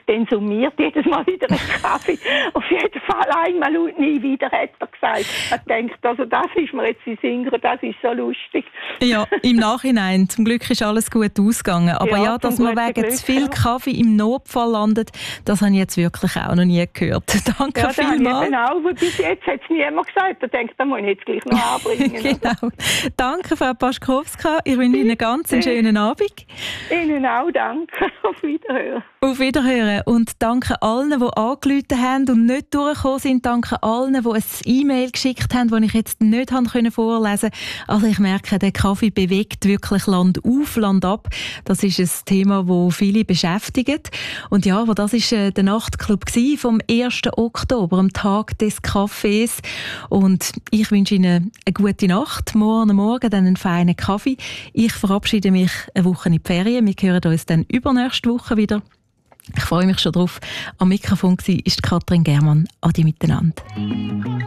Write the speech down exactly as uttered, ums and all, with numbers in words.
dann summiert jedes Mal wieder einen Kaffee. Auf jeden Fall einmal und nie wieder, hat er gesagt. Er denkt, also das ist mir jetzt in Singen, das ist so lustig. Ja, im Nachhinein. Zum Glück ist alles gut ausgegangen. Aber ja, ja dass man wegen Glück, zu viel Kaffee im Notfall landet, das habe ich jetzt wirklich auch noch nie gehört. Danke ja, vielmals. Genau, aber bis jetzt hat es niemand gesagt. Er denkt, da muss ich jetzt gleich noch anbringen. Genau. Danke, Frau Paschkowska. Ich wünsche Ihnen ganz einen schönen Abend. Ihnen auch, danke. Auf Wiederhören. Auf Wiederhören. Und danke allen, die angerufen haben und nicht durchgekommen sind. Danke allen, die ein E-Mail geschickt haben, das ich jetzt nicht vorlesen konnte. Also ich merke, der Kaffee bewegt wirklich Land auf, Land ab. Das ist ein Thema, das viele beschäftigt. Und ja, aber das war der Nachtclub vom ersten Oktober, am Tag des Kaffees. Und ich wünsche Ihnen eine gute Nacht. Morgen Morgen dann einen feinen Kaffee. Ich verabschiede mich eine Woche in die Ferien. Wir hören uns dann übernächste Woche wieder. Ich freue mich schon drauf. Am Mikrofon war Katrin Germann. Adi miteinander.